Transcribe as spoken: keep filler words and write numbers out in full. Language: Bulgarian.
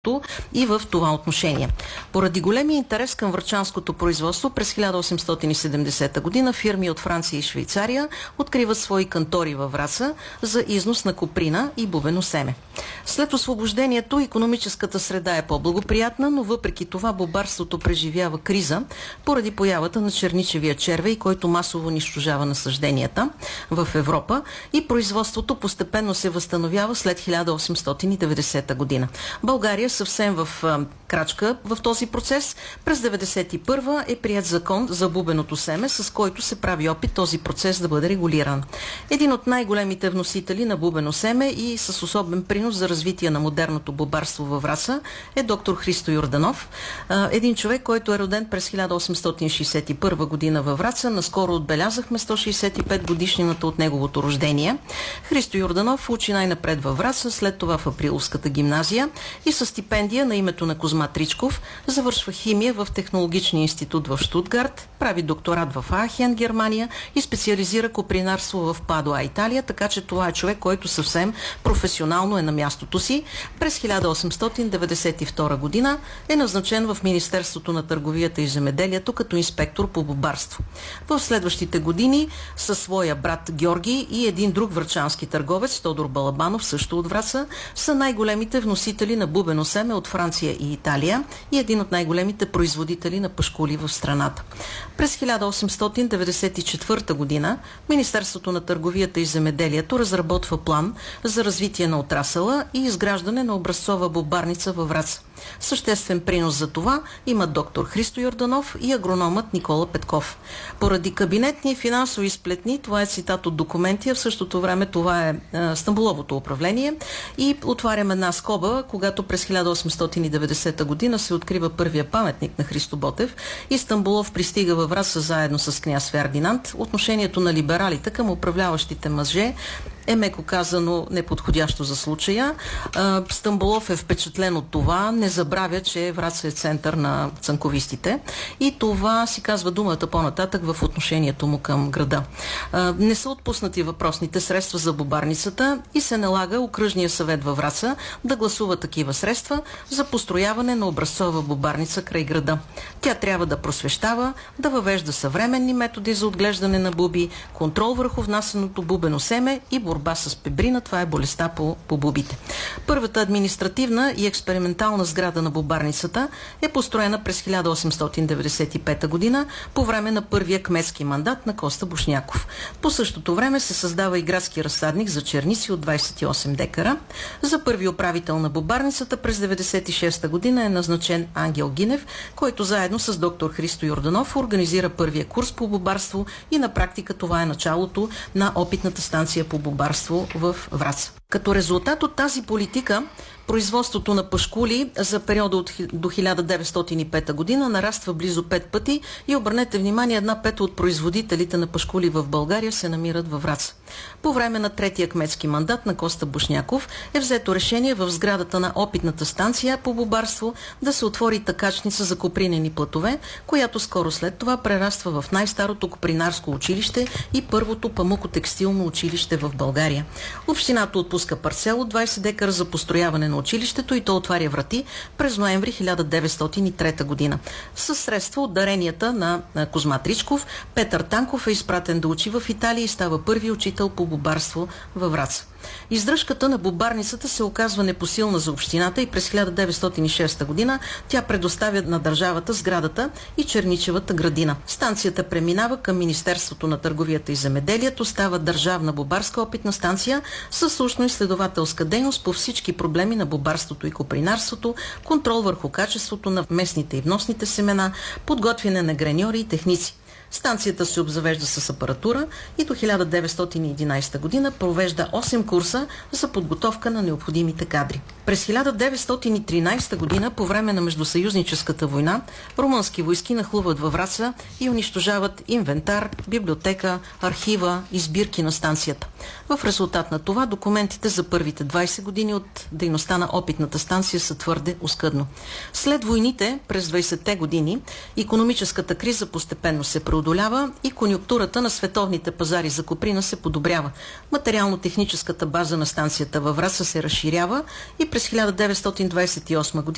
и в това отношение. Поради големия интерес към врачанското производство през хиляда осемстотин и седемдесета година фирми от Франция и Швейцария откриват свои кантори във Враца за износ на коприна и бубено семе. След освобождението икономическата среда е по-благоприятна, но въпреки това бубарството преживява криза поради появата на черничевия червей, който масово унищожава насажденията в Европа, и производството постепенно се възстановява след хиляда осемстотин и деветдесета година. България съвсем в а, крачка в този процес. През деветдесет и първа е прият закон за бубеното семе, с който се прави опит този процес да бъде регулиран. Един от най-големите вносители на бубено семе и с особен принос за развитие на модерното бубарство във Враца е доктор Христо Йорданов. А, един човек, който е роден през хиляда осемстотин шейсет и първа година във Враца. Наскоро отбелязахме сто шейсет и пет годишнината от неговото рождение. Христо Йорданов учи най-напред във Враца, след това в Априловската гимназия и със стипендия на името на Козма Тричков завършва химия в Технологичния институт в Щутгарт, прави докторат в Аахен, Германия, и специализира копринарство в Падуа, Италия, така че това е човек, който съвсем професионално е на мястото си. През хиляда осемстотин деветдесет и втора година е назначен в Министерството на търговията и земеделието като инспектор по бубарство. В следващите години със своя брат Георги и един друг врачански търговец, Тодор Балабанов, също от Враца, са най-големите вносители на бубено семе от Франция и Италия и един от най-големите производители на пашкули в страната. През хиляда осемстотин деветдесет и четвърта година Министерството на търговията и земеделието разработва план за развитие на отрасъла и изграждане на образцова бубарница във Враца. Съществен принос за това има доктор Христо Йорданов и агрономът Никола Петков. Поради кабинетни и финансови сплетни, това е цитат от документи, а в същото време това е, е Стамболовото управление, и отварям една скоба, когато през хиляда осемстотин и деветдесета година се открива първия паметник на Христо Ботев и Стамболов пристига във Враца заедно с княз Фердинанд. Отношението на либералите към управляващите мъже е, меко казано, неподходящо за случая. Стамболов е впечатлен от това, не забравя, че Враца е център на цанковистите, и това си казва думата по-нататък в отношението му към града. Не са отпуснати въпросните средства за бубарницата и се налага окръжния съвет във Враца да гласува такива средства за построяване на образцова бубарница край града. Тя трябва да просвещава, да въвежда съвременни методи за отглеждане на буби, контрол върху внасеното бубено семе и борба с пебрина. Това е болестта по, по бубите. Първата административна и експериментална сграда на бубарницата е построена през хиляда осемстотин деветдесет и пета година по време на първия кметски мандат на Коста Бушняков. По същото време се създава и градски разсадник за черници от двадесет и осем декара. За първи управител на бубарницата през деветдесет и шеста година е назначен Ангел Гинев, който заедно с доктор Христо Йорданов организира първия курс по бубарство и на практика това е началото на опитната станция по бубарство в Враца. Като резултат от тази политика, производството на пашкули за периода от до хиляда деветстотин и пета година нараства близо пет пъти и, обърнете внимание, една пета от производителите на пашкули в България се намират във Враца. По време на третия кметски мандат на Коста Бушняков е взето решение в сградата на опитната станция по бубарство да се отвори такачница за копринени платове, която скоро след това прераства в най-старото копринарско училище и първото памукотекстилно училище в България. Общината отпуска парцел от двадесет декара за построяване на училището и то отваря врати през ноември хиляда деветстотин и трета година. Със средства от даренията на, на Козма Тричков, Петър Танков е изпратен да учи в Италия и става първи учител по бубарство във Враца. Издръжката на бубарницата се оказва непосилна за общината и през хиляда деветстотин и шеста година тя предоставя на държавата сградата и черничевата градина. Станцията преминава към Министерството на търговията и земеделието, става държавна бубарска опитна станция със научно-изследователска дейност по всички проблеми на бубарството и копринарството, контрол върху качеството на местните и вносните семена, подготвяне на граньори и техници. Станцията се обзавежда с апаратура и до хиляда деветстотин и единадесета година провежда осем курса за подготовка на необходимите кадри. През хиляда деветстотин и тринадесета година, по време на Междусъюзническата война, румънски войски нахлуват във Враца и унищожават инвентар, библиотека, архива и сбирки на станцията. В резултат на това документите за първите двадесет години от дейността на опитната станция са твърде оскъдно. След войните през двадесетте години икономическата криза постепенно се преодолява и конюнктурата на световните пазари за коприна се подобрява. Материално-техническата база на станцията във Враца се разширява и през хиляда деветстотин двадесет и осма година